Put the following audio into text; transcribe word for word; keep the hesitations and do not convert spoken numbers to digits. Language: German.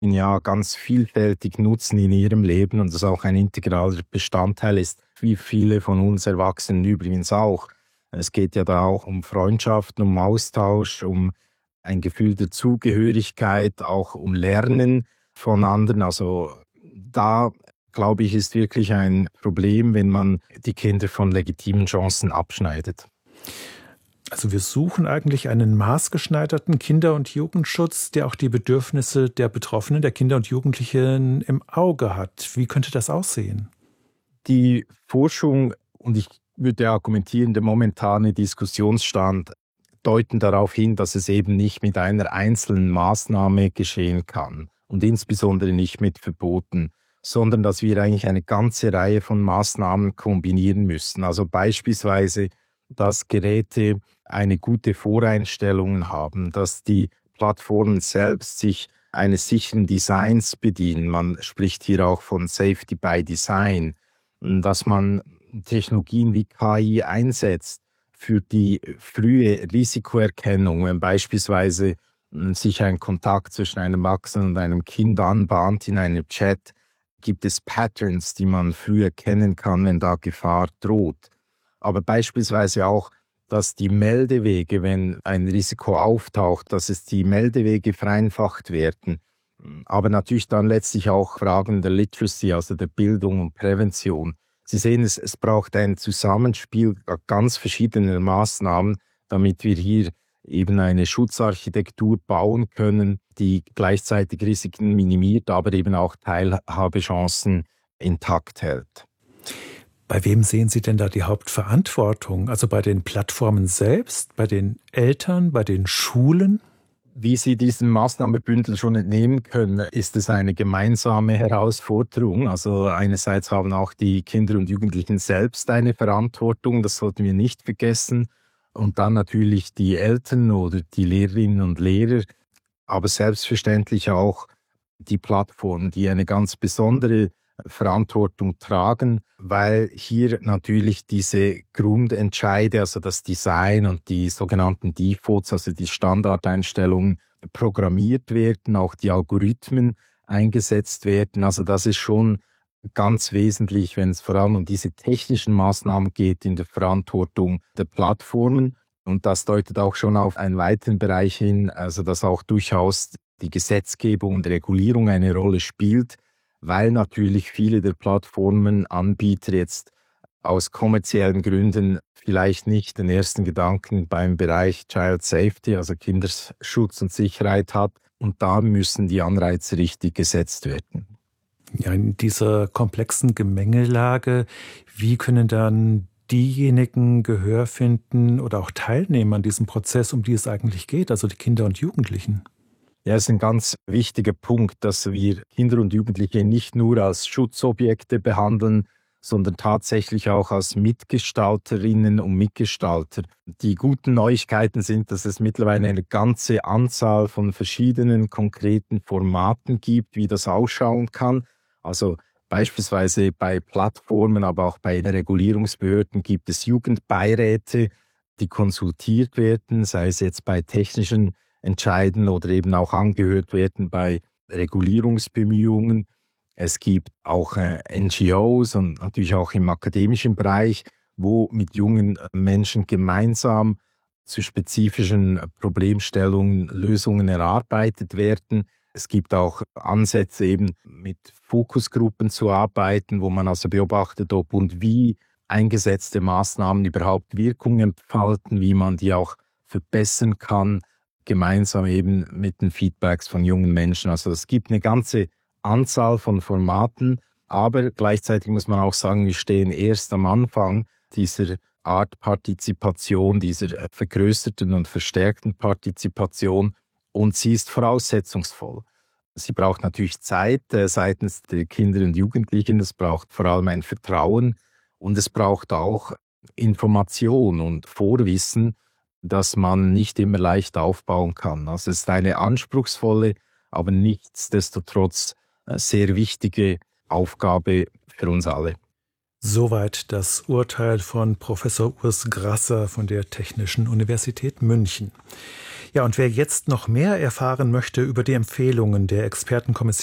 ja ganz vielfältig nutzen in ihrem Leben und das auch ein integraler Bestandteil ist, wie viele von uns Erwachsenen übrigens auch. Es geht ja da auch um Freundschaften, um Austausch, um ein Gefühl der Zugehörigkeit, auch um Lernen von anderen. Also da, glaube ich, ist wirklich ein Problem, wenn man die Kinder von legitimen Chancen abschneidet. Also wir suchen eigentlich einen maßgeschneiderten Kinder- und Jugendschutz, der auch die Bedürfnisse der Betroffenen, der Kinder und Jugendlichen im Auge hat. Wie könnte das aussehen? Die Forschung, und ich würde argumentieren, der momentane Diskussionsstand deuten darauf hin, dass es eben nicht mit einer einzelnen Maßnahme geschehen kann und insbesondere nicht mit Verboten, sondern dass wir eigentlich eine ganze Reihe von Maßnahmen kombinieren müssen. Also beispielsweise, dass Geräte eine gute Voreinstellung haben, dass die Plattformen selbst sich eines sicheren Designs bedienen. Man spricht hier auch von Safety by Design, dass man Technologien wie K I einsetzt für die frühe Risikoerkennung, wenn beispielsweise sich ein Kontakt zwischen einem Erwachsenen und einem Kind anbahnt in einem Chat, gibt es Patterns, die man früh erkennen kann, wenn da Gefahr droht. Aber beispielsweise auch, dass die Meldewege, wenn ein Risiko auftaucht, dass es die Meldewege vereinfacht werden. Aber natürlich dann letztlich auch Fragen der Literacy, also der Bildung und Prävention. Sie sehen, es, es braucht ein Zusammenspiel ganz verschiedener Maßnahmen, damit wir hier eben eine Schutzarchitektur bauen können, die gleichzeitig Risiken minimiert, aber eben auch Teilhabechancen intakt hält. Bei wem sehen Sie denn da die Hauptverantwortung? Also bei den Plattformen selbst, bei den Eltern, bei den Schulen? Wie Sie diesem Maßnahmenbündel schon entnehmen können, ist es eine gemeinsame Herausforderung. Also einerseits haben auch die Kinder und Jugendlichen selbst eine Verantwortung, das sollten wir nicht vergessen. Und dann natürlich die Eltern oder die Lehrerinnen und Lehrer, aber selbstverständlich auch die Plattformen, die eine ganz besondere Verantwortung tragen, weil hier natürlich diese Grundentscheide, also das Design und die sogenannten Defaults, also die Standardeinstellungen programmiert werden, auch die Algorithmen eingesetzt werden. Also das ist schon ganz wesentlich, wenn es vor allem um diese technischen Maßnahmen geht in der Verantwortung der Plattformen. Und das deutet auch schon auf einen weiteren Bereich hin, also dass auch durchaus die Gesetzgebung und Regulierung eine Rolle spielt, weil natürlich viele der Plattformenanbieter jetzt aus kommerziellen Gründen vielleicht nicht den ersten Gedanken beim Bereich Child Safety, also Kinderschutz und Sicherheit hat. Und da müssen die Anreize richtig gesetzt werden. Ja, in dieser komplexen Gemengelage, wie können dann diejenigen Gehör finden oder auch teilnehmen an diesem Prozess, um die es eigentlich geht, also die Kinder und Jugendlichen? Ja, es ist ein ganz wichtiger Punkt, dass wir Kinder und Jugendliche nicht nur als Schutzobjekte behandeln, sondern tatsächlich auch als Mitgestalterinnen und Mitgestalter. Die guten Neuigkeiten sind, dass es mittlerweile eine ganze Anzahl von verschiedenen konkreten Formaten gibt, wie das ausschauen kann. Also beispielsweise bei Plattformen, aber auch bei Regulierungsbehörden gibt es Jugendbeiräte, die konsultiert werden, sei es jetzt bei technischen Entscheiden oder eben auch angehört werden bei Regulierungsbemühungen. Es gibt auch äh, N G Os und natürlich auch im akademischen Bereich, wo mit jungen Menschen gemeinsam zu spezifischen Problemstellungen Lösungen erarbeitet werden. Es gibt auch Ansätze, eben mit Fokusgruppen zu arbeiten, wo man also beobachtet, ob und wie eingesetzte Maßnahmen überhaupt Wirkung entfalten, wie man die auch verbessern kann, gemeinsam eben mit den Feedbacks von jungen Menschen. Also es gibt eine ganze Anzahl von Formaten, aber gleichzeitig muss man auch sagen, wir stehen erst am Anfang dieser Art Partizipation, dieser vergrößerten und verstärkten Partizipation, und sie ist voraussetzungsvoll. Sie braucht natürlich Zeit äh, seitens der Kinder und Jugendlichen, es braucht vor allem ein Vertrauen und es braucht auch Information und Vorwissen, das man nicht immer leicht aufbauen kann. Also es ist eine anspruchsvolle, aber nichtsdestotrotz sehr wichtige Aufgabe für uns alle. Soweit das Urteil von Professor Urs Grasser von der Technischen Universität München. Ja, und wer jetzt noch mehr erfahren möchte über die Empfehlungen der Expertenkommission